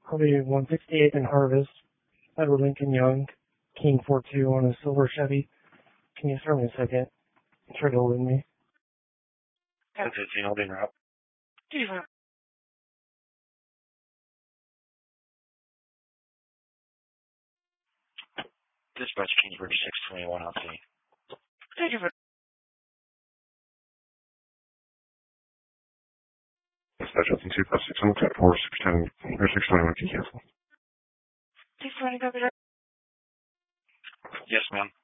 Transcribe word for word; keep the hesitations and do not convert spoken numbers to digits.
Probably one sixty-eight in Harvest, Edward Lincoln Young, King four two on a silver Chevy. Can you start me a second? Try to hold me. ten fifteen, I'll be in route. Dispatch Kingsbridge six twenty-one out scene. Thank you for Dispatch Hudson two five six, I'm looking at four six ten or six twenty-one, can you cancel? six twenty, copy. Yes, ma'am.